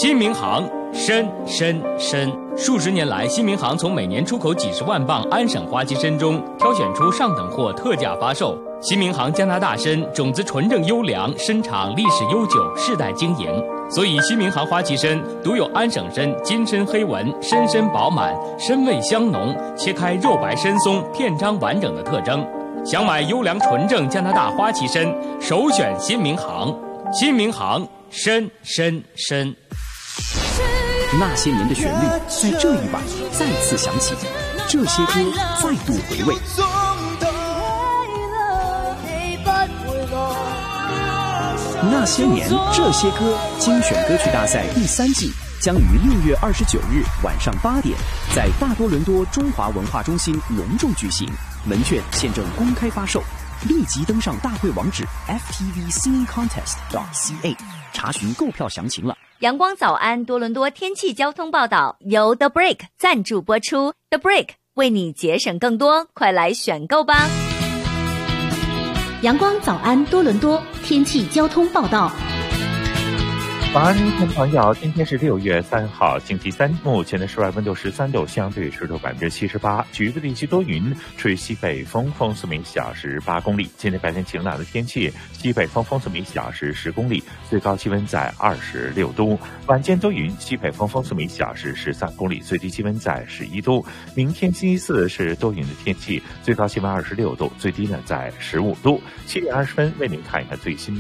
新民航参。数十年来，新民航从每年出口几十万磅安省花旗参中挑选出上等货特价发售。新民航加拿大参种子纯正优良，参厂历史悠久，世代经营，所以新民航花旗参独有安省参金身黑纹、深深饱满、参味香浓，切开肉白深松、片张完整的特征。想买优良纯正加拿大花旗参，首选新民航。新民航参。 那些年的旋律在这一晚再次响起，这些歌再度回味。那些年这些歌精选歌曲大赛第3季将于6月29日晚上8点在大多伦多中华文化中心隆重举行，门券现正公开发售，立即登上大会网址 ftvsingingcontest.ca 查询购票详情了。 阳光早安多伦多天气交通报道由 The Break 赞助播出， The Break 为你节省更多，快来选购吧。 阳光早安多伦多天气交通报道。 早安，听众朋友，今天是6月3号，星期三。目前的室外温度13度，相对湿度78%，局部地区多云，吹西北风，风速每小时8公里。今天白天晴朗的天气，西北风，风速每小时10公里，最高气温在26度。晚间多云，西北风，风速每小时13公里，最低气温在11度。明天星期四是多云的天气，最高气温26度，最低呢在15度。7点20分，为您看一看最新